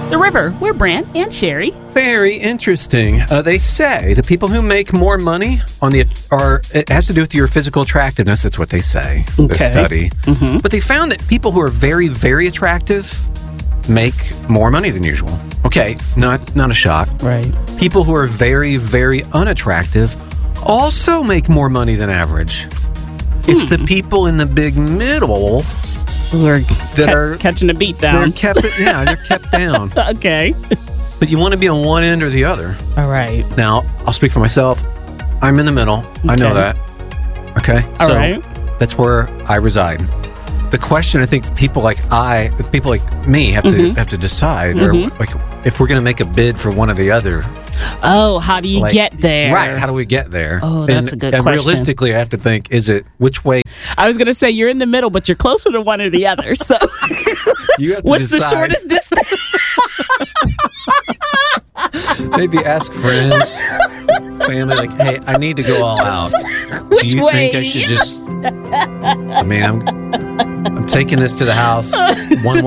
The river. We're Brant and Sherry. Very interesting. They say the people who make more money it has to do with your physical attractiveness. That's what they say. Okay. The study. Mm-hmm. But they found that people who are very, very attractive make more money than usual. Okay, not a shock. Right. People who are very, very unattractive also make more money than average. It's the people in the big middle who are catching a beat down. They're kept down. Okay. But you want to be on one end or the other. All right. Now, I'll speak for myself. I'm in the middle. Okay. I know that. Okay? All right. That's where I reside. The question I think people like me have to decide, or like if we're going to make a bid for one or the other. Oh, how do you get there? Right, how do we get there? Oh, that's a good question. And realistically, I have to think, which way? I was going to say you're in the middle, but you're closer to one or the other. So you have to what's decide. The shortest distance? Maybe ask friends, family, like, hey, I need to go all out. Which do you way? think I should just... I mean, I'm taking this to the house one way